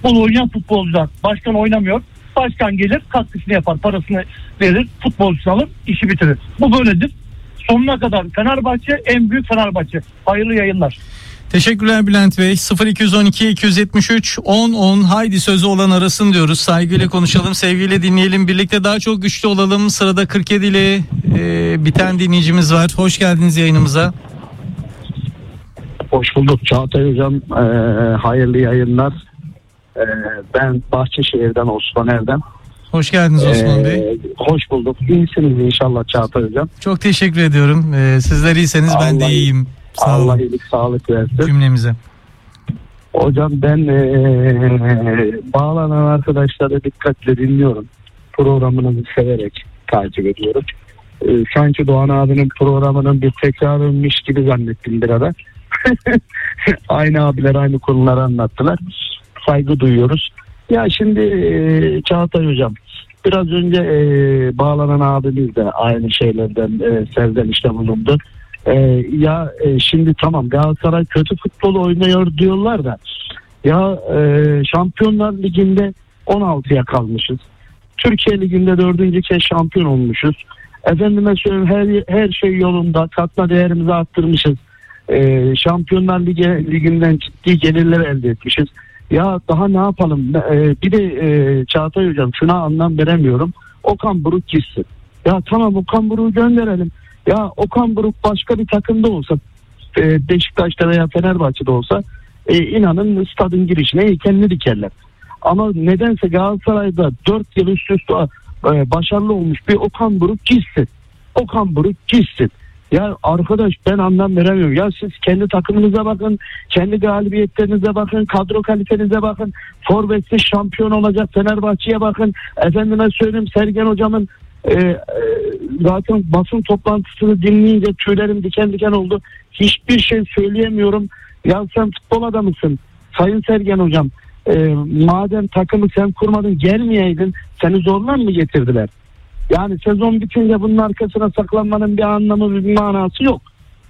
Futbol oynayan futbolcular. Başkan oynamıyor. Başkan gelir, katkısını yapar, parasını verir, futbolcusunu alır, işi bitirir. Bu böyledir. Sonuna kadar Fenerbahçe, en büyük Fenerbahçe. Hayırlı yayınlar. Teşekkürler Bülent Bey. 0212 273 10 haydi sözü olan arasın diyoruz. Saygıyla konuşalım, sevgiyle dinleyelim. Birlikte daha çok güçlü olalım. Sırada 47 ile biten dinleyicimiz var. Hoş geldiniz yayınımıza. Hoş bulduk Çağatay Hocam. Hayırlı yayınlar. Ben Bahçeşehir'den Osman Erdem. Hoş geldiniz Osman Bey. Hoş bulduk. İyisiniz inşallah Çağatay Hocam. Çok teşekkür ediyorum. Sizler iyiyseniz ben de iyiyim. Sağ olun. Allah iyilik sağlık versin. Cümlemize. Hocam ben bağlanan arkadaşları dikkatle dinliyorum. Programını severek takip ediyorum. Sanki Doğan abinin programının bir tekrarıymış gibi zannettim bir ara. Aynı abiler aynı konuları anlattılar. Saygı duyuyoruz. Ya şimdi Çağatay Hocam biraz önce bağlanan abimiz de aynı şeylerden serzenişte bulundu. Şimdi tamam Galatasaray kötü futbol oynuyor diyorlar da ya Şampiyonlar Ligi'nde 16'ya kalmışız. Türkiye Ligi'nde 4. kez şampiyon olmuşuz. Efendime söyleyeyim her şey yolunda, katma değerimizi arttırmışız. Şampiyonlar Ligi'nden ciddi gelirler elde etmişiz. Ya daha ne yapalım? Bir de Çağatay Hocam şuna anlam veremiyorum. Okan Buruk gitsin. Ya tamam Okan Buruk'u gönderelim. Ya Okan Buruk başka bir takımda olsa, Beşiktaş'ta veya Fenerbahçe'de olsa inanın stadın girişine heykelini dikerler. Ama nedense Galatasaray'da 4 yıl üst üste başarılı olmuş bir Okan Buruk gitsin. Okan Buruk gitsin. Ya arkadaş ben anlam veremiyorum. Ya siz kendi takımınıza bakın, kendi galibiyetlerinize bakın, kadro kalitenize bakın. Forvet'siz şampiyon olacak Fenerbahçe'ye bakın. Efendime söyleyeyim Sergen Hocam'ın zaten basın toplantısını dinleyince tüylerim diken diken oldu. Hiçbir şey söyleyemiyorum. Ya sen futbol adamısın. Sayın Sergen Hocam madem takımı sen kurmadın gelmeyeydin seni zorla mı getirdiler? Yani sezon bitince bunun arkasına saklanmanın bir anlamı bir manası yok.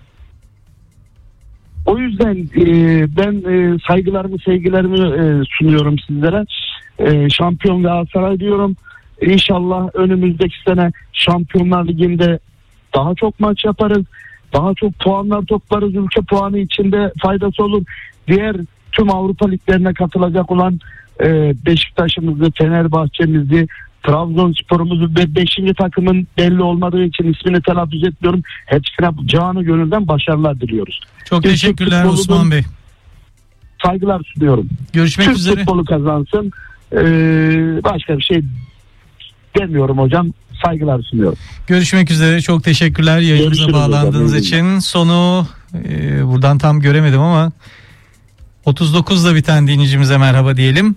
O yüzden ben saygılarımı sevgilerimi sunuyorum sizlere. Şampiyon Galatasaray diyorum. İnşallah önümüzdeki sene Şampiyonlar Ligi'nde daha çok maç yaparız. Daha çok puanlar toplarız. Ülke puanı içinde faydası olur. Diğer tüm Avrupa liglerine katılacak olan Beşiktaş'ımızı, Fenerbahçe'mizi, Trabzonspor'umuzu ve 5. takımın belli olmadığı için ismini telaffuz etmiyorum. Hepsine canı gönülden başarılar diliyoruz. Çok teşekkürler Osman Bey. Saygılar sunuyorum. Görüşmek Türk üzere. futbolu kazansın. Başka bir şey demiyorum hocam. Saygılar sunuyorum. Görüşmek üzere. Çok teşekkürler yayınımıza bağlandığınız hocam için. Sonu buradan tam göremedim ama 39'da biten dinleyicimize merhaba diyelim.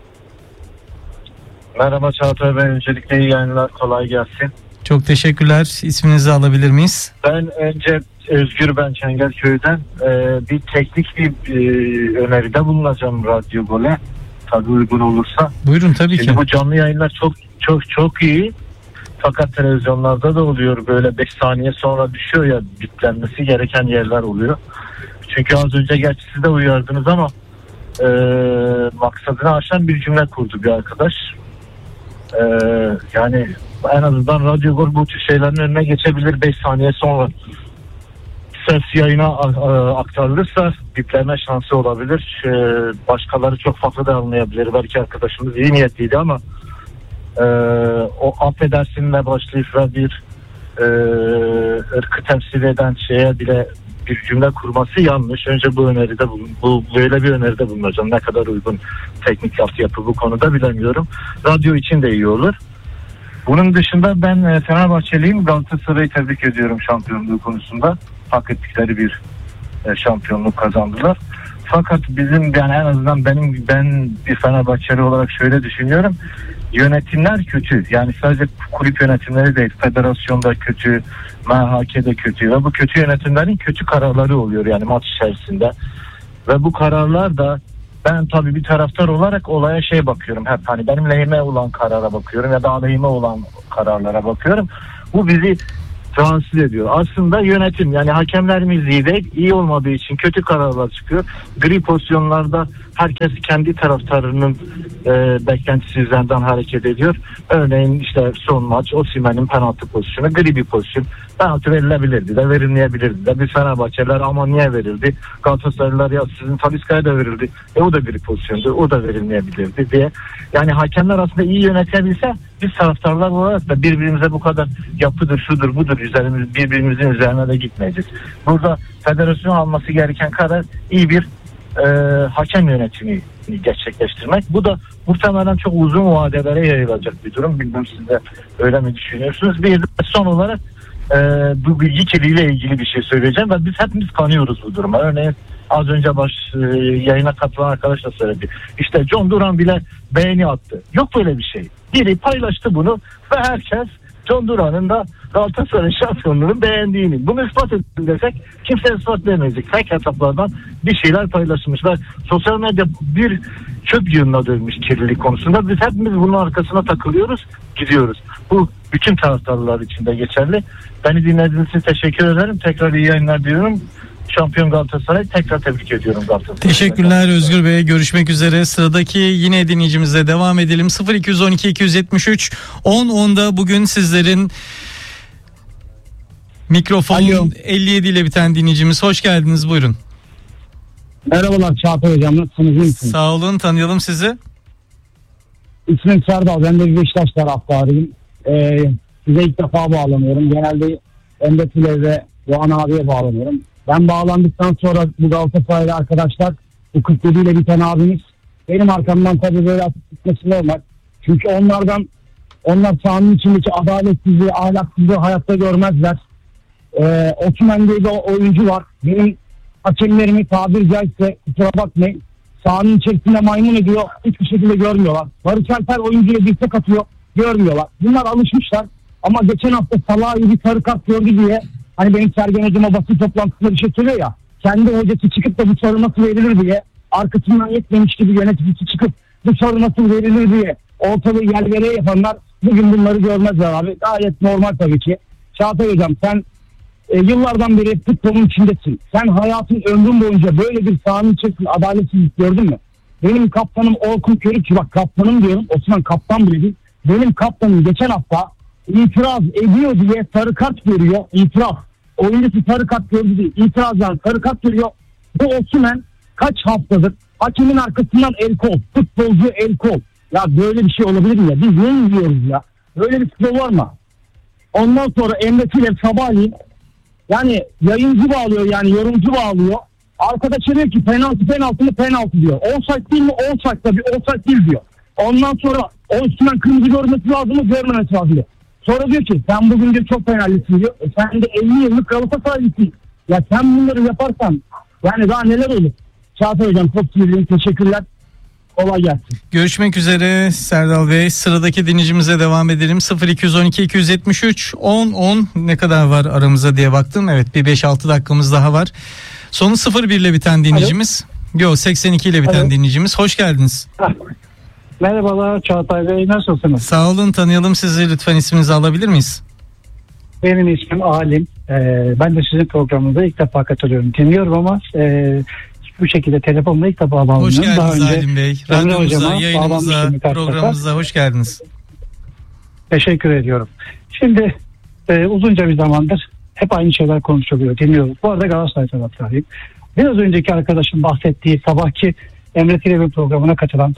Merhaba Çağatay Bey. Öncelikle iyi yayınlar. Kolay gelsin. Çok teşekkürler. İsminizi alabilir miyiz? Ben önce Özgür ben Çengelköy'den bir teknik bir öneride bulunacağım Radyo Gol'e. Tabii uygun olursa. Buyurun tabii Şimdi ki. bu canlı yayınlar çok iyi. Fakat televizyonlarda da oluyor böyle 5 saniye sonra düşüyor ya biplenmesi gereken yerler oluyor. Çünkü az önce gerçi siz de uyardınız ama maksadını aşan bir cümle kurdu bir arkadaş. Yani en azından Radyo Gol bu tür şeylerin önüne geçebilir 5 saniye sonra ses yayına aktarılırsa bipleme şansı olabilir. Başkaları çok farklı da anlayabilir. Belki arkadaşımız iyi niyetliydi ama o affedersinle başlayıp ve bir ırkı temsil eden şeye bile bir cümle kurması yanlış. Önce bu öneride böyle bir öneride bulunacağım. Ne kadar uygun teknik altyapı bu konuda bilemiyorum. Radyo için de iyi olur. Bunun dışında ben Fenerbahçeliyim. Galatasaray'ı tebrik ediyorum şampiyonluğu konusunda. Hak ettikleri bir şampiyonluk kazandılar. Fakat bizim yani en azından ben bir Fenerbahçeli olarak şöyle düşünüyorum. Yönetimler kötü. Yani sadece kulüp yönetimleri değil. Federasyonda kötü, MHK'de kötü ve bu kötü yönetimlerin kötü kararları oluyor yani maç içerisinde. Ve bu kararlar da ben tabii bir taraftar olarak olaya bakıyorum. Hep hani benim lehime olan karara bakıyorum ya da aleyhime olan kararlara bakıyorum. Bu bizi rahatsız ediyor. Aslında yönetim yani hakemlerimiz iyi değil. İyi olmadığı için kötü kararlar çıkıyor. Gri pozisyonlarda herkes kendi taraftarının beklentisi üzerinden hareket ediyor. Örneğin işte son maç Osimhen'in penaltı pozisyonu gri bir pozisyon. Penaltı verilebilirdi de verilmeyebilirdi de. Bir Fenerbahçeliler ama niye verildi? Galatasaraylılar ya sizin Talisca'ya da verildi. O da gri pozisyondu. O da verilmeyebilirdi diye. Yani hakemler aslında iyi yönetebilse biz taraftarlar olarak da birbirimize bu kadar yapıdır, şudur, budur birbirimizin üzerine de gitmeyeceğiz. Burada federasyon alması gereken karar iyi bir hakem yönetimi gerçekleştirmek. Bu da muhtemelen çok uzun vadelere yayılacak bir durum. Bilmem siz de öyle mi düşünüyorsunuz? Bir de son olarak bu bilgi kirliliğiyle ilgili bir şey söyleyeceğim ve biz hepimiz kanıyoruz bu duruma. Örneğin az önce yayına katılan arkadaş da söyledi. İşte John Duran bile beğeni attı. Yok böyle bir şey. Biri paylaştı bunu ve herkes John Duran'ın da Galatasaray şampiyonluğunu beğendiğini. Bunu ispat edin desek kimse ispat edemeyecek. Tek hesaplardan bir şeyler paylaşmışlar. Sosyal medya bir çöp yığınına dönmüş kirlilik konusunda. Biz hepimiz bunun arkasına takılıyoruz, gidiyoruz. Bu bütün taraftarlar için de geçerli. Beni dinlediğiniz için teşekkür ederim. Tekrar iyi yayınlar diliyorum. Şampiyon Galatasaray, tekrar tebrik ediyorum Galatasaray. Teşekkürler Özgür Bey. Görüşmek üzere. Sıradaki yine dinleyicimizle devam edelim. 0212 273 1010'da bugün sizlerin mikrofon Alo. 57 ile biten dinleyicimiz. Hoş geldiniz. Buyurun. Merhabalar Çağatay Hocam. Nasılsınız? İyi misiniz? Sağ olun. Tanıyalım sizi. İsmim Serdal. Ben de Beşiktaş taraftarıyım. Size ilk defa bağlanıyorum. Genelde Emre Tüle ve Doğan abiye bağlanıyorum. Ben bağlandıktan sonra bu Galatasaraylı arkadaşlar, bu 47 ile biten abimiz benim arkamdan tabii böyle atıp gitmesi normal. Çünkü onlar sahanın içindeki adaletsizliği, ahlaksızlığı hayatta görmezler. Osimhen diye bir oyuncu var. Benim hakemlerimi tabiri caizse kusura bakmayın, sahanın içerisinde maymun ediyor. Hiçbir şekilde görmüyorlar. Barış Alper oyuncuya dirsek atıyor. Görmüyorlar. Bunlar alışmışlar. Ama geçen hafta Salah'ı bir sarı kart gördü diye, hani benim Sergen Hocam'a basın toplantısında bir şey söylüyor ya, kendi hocası çıkıp da bu sarı nasıl verilir diye, arkasından yetmemiş gibi yöneticisi çıkıp bu sarı nasıl verilir diye ortalığı yerlere yapanlar bugün bunları görmezler abi. Gayet normal tabii ki. Çağatay Hocam, sen yıllardan beri futbolun içindesin. Sen hayatın, ömrün boyunca böyle bir sahanın içerisinde adaletsizlik gördün mü? Benim kaptanım Orkun Körükçü, bak kaptanım diyorum, Osman kaptan bile değil. Benim kaptanım geçen hafta itiraz ediyor diye sarı kart görüyor. İtiraz. Oyuncusu sarı kart gördü diye itirazdan sarı kart görüyor. Bu Osimhen kaç haftadır hakemin arkasından el kol, futbolcu el kol. Ya böyle bir şey olabilir mi ya? Biz ne izliyoruz ya? Böyle bir futbol var mı? Ondan sonra Emre Tülev sabahleyin yani yayıncı bağlıyor, yani yorumcu bağlıyor. Arkadaşa diyor ki penaltı diyor. Offside değil mi? Offside tabii, offside değil diyor. Ondan sonra Osimhen kırmızı görmesi lazım mı? Görmemesi lazım diyor. Sonra diyor ki sen bugün diyor çok penaltısın diyor. Sen de 50 yıllık Galatasaraylısın. Ya sen bunları yaparsan yani daha neler olur? Çağatay Hocam çok sinirliyim. Teşekkürler. Kolay gelsin. Görüşmek üzere Serdal Bey. Sıradaki dinleyicimize devam edelim. 0212 273 1010 ne kadar var aramıza diye baktım. Evet, bir 5-6 dakikamız daha var. Sonu 01 ile biten dinleyicimiz. Yok, 82 ile biten dinleyicimiz. Hoş geldiniz. Merhabalar Çağatay Bey, nasılsınız? Sağ olun, tanıyalım sizi. Lütfen isminizi alabilir miyiz? Benim ismim Alim. Ben de sizin programınıza ilk defa katılıyorum. Dinliyorum ama bu şekilde telefonla ilk defa bağlandım. Hoş geldiniz Daha önce Alim Bey. Radyomuza, yayınımıza, programımıza hoş geldiniz. Teşekkür ediyorum. Şimdi uzunca bir zamandır hep aynı şeyler konuşuluyor, dinliyoruz. Bu arada Galatasaray taraftarıyım. Biraz önceki arkadaşım bahsettiği sabahki Emre Tilev'in programına katılan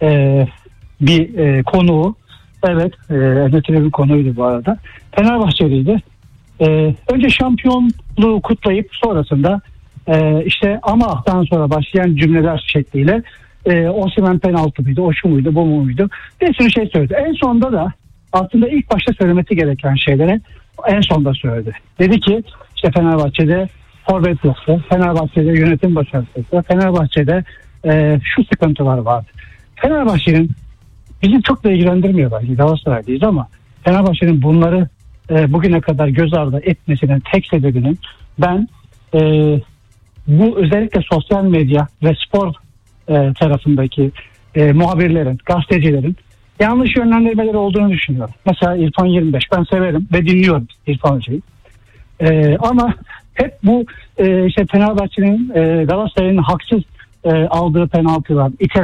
bir konuğu, evet, Emre Tilev'in konuğuydu bu arada. Fenerbahçeliydi. Önce şampiyonluğu kutlayıp sonrasında işte amahtan sonra başlayan cümleler şekliyle Osimhen penaltı mıydı, o şu muydu, bu muydu, bir sürü şey söyledi. En sonunda da aslında ilk başta söylemesi gereken şeyleri en sonda söyledi. Dedi ki işte Fenerbahçe'de forvet yoktu, Fenerbahçe'de yönetim başarısızdı, Fenerbahçe'de şu sıkıntılar vardı. Fenerbahçe'nin, bizi çok da ilgilendirmiyor belki, Galatasaray'dayız ama Fenerbahçe'nin bunları bugüne kadar göz ardı etmesinin tek sebebinin ben bu özellikle sosyal medya ve spor tarafındaki muhabirlerin, gazetecilerin yanlış yönlendirmeleri olduğunu düşünüyorum. Mesela İrfan 25, ben severim ve dinliyorum İrfan Hoca'yı. Ama hep bu işte Fenerbahçe'nin Galatasaray'ın haksız aldığı penaltılar,